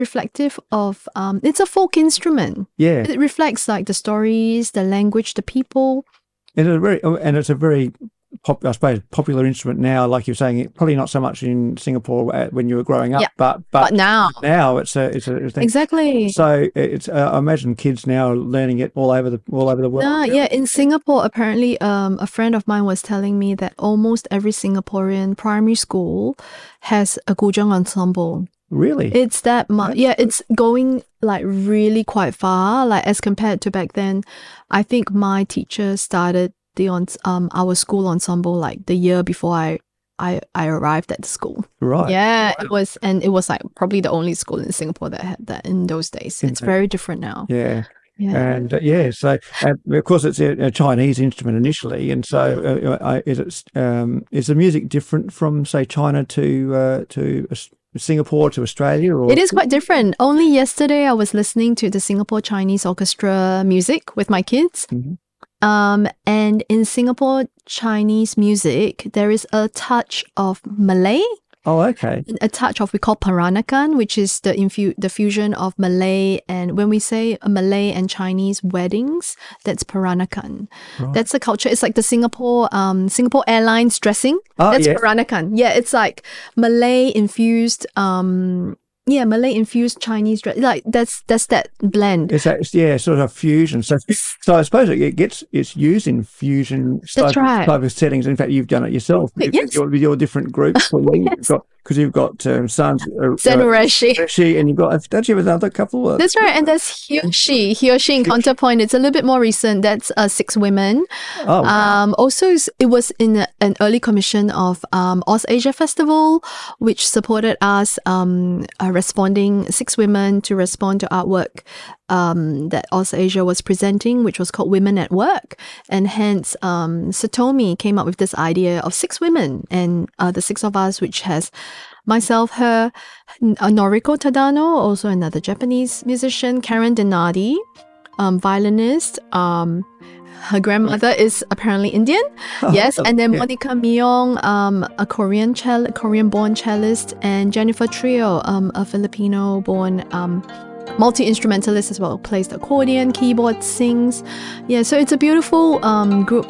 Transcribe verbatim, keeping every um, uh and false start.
reflective of, um, it's a folk instrument. Yeah. It reflects like the stories, the language, the people. And it's a very, and it's a very, pop, I suppose, popular instrument now. Like you're saying, it probably not so much in Singapore uh, when you were growing up, Yeah. but, but But now. now it's a it's a it's a thing. Exactly. So it's uh, I imagine kids now are learning it all over the all over the world. No, yeah, in Singapore, apparently, um, a friend of mine was telling me that almost every Singaporean primary school has a guzheng ensemble. Really? It's that much. Yeah, it's going like really quite far. Like as compared to back then, I think my teacher started the on um our school ensemble like the year before I I I arrived at the school. Right. Yeah, it was, and it was like probably the only school in Singapore that had that in those days. It's very different now. Yeah. Yeah. And uh, yeah, so uh, of course it's a, a Chinese instrument initially, and so uh, uh, is it um, is the music different from say China to uh, to uh, Singapore to Australia? Or? It is quite different. Only yesterday I was listening to the Singapore Chinese Orchestra music with my kids. Mm-hmm. Um, and in Singapore Chinese music, there is a touch of Malay. Oh, okay. A touch of we call Peranakan, which is the infu- the fusion of Malay, and when we say Malay and Chinese weddings, that's Peranakan. Right. That's the culture. It's like the Singapore um Singapore Airlines dressing. Oh, that's yeah. Peranakan. Yeah, it's like Malay infused um yeah Malay infused Chinese dress. Like that's that's that blend. It's that, yeah, sort of fusion. So, so I suppose it gets it's used in fusion That's type, right. type of settings. In fact, you've done it yourself with, Yes. your, with your different groups. Yes. Because you've got um, Sons, uh, Zenureshi. Reshi, and you've got don't you have another couple? Of, That's right, and that's Hyoshi. Hyoshi in Counterpoint. It's a little bit more recent. That's uh, Six Women. Oh, Um, also, it was in a, an early commission of um, Ausasia Festival, which supported us um, uh, responding, Six Women to respond to artwork um, that Ausasia was presenting, which was called Women at Work. And hence, um, Satomi came up with this idea of six women, and uh, the six of us, which has myself, her, uh, Noriko Tadano, also another Japanese musician, Karen Donati, um, violinist. Um, her grandmother is apparently Indian. Oh, yes, and then yeah. Monica Myong, um, a Korean cell- Korean-born cellist, and Jennifer Trio, um, a Filipino-born um, multi-instrumentalist as well, plays the accordion, keyboard, sings. Yeah, so it's a beautiful um, group